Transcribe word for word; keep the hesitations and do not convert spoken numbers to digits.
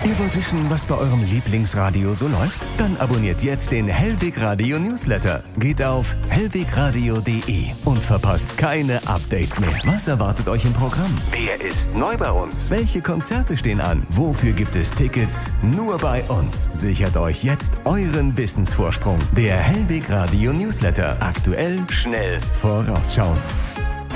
Ihr wollt wissen, was bei eurem Lieblingsradio so läuft? Dann abonniert jetzt den Hellweg Radio Newsletter. Geht auf hellwegradio punkt de und verpasst keine Updates mehr. Was erwartet euch im Programm? Wer ist neu bei uns? Welche Konzerte stehen an? Wofür gibt es Tickets? Nur bei uns. Sichert euch jetzt euren Wissensvorsprung. Der Hellweg Radio Newsletter. Aktuell, schnell, vorausschauend.